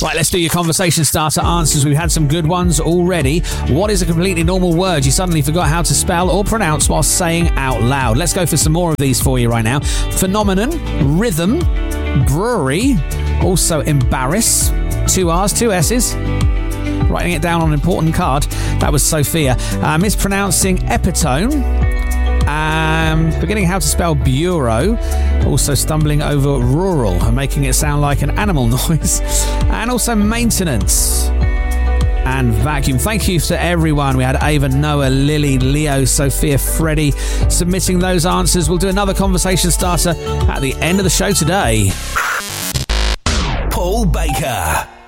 Right, let's do your conversation starter answers. We've had some good ones already. What is a completely normal word you suddenly forgot how to spell or pronounce while saying out loud? Let's go for some more of these for you right now. Phenomenon, rhythm, brewery, also embarrass, 2 R's, 2 S's. Writing it down on an important card. That was Sophia. Mispronouncing epitome. Forgetting how to spell bureau. Also stumbling over rural and making it sound like an animal noise. And also maintenance. And vacuum. Thank you to everyone. We had Ava, Noah, Lily, Leo, Sophia, Freddie submitting those answers. We'll do another conversation starter at the end of the show today. Paul Baker.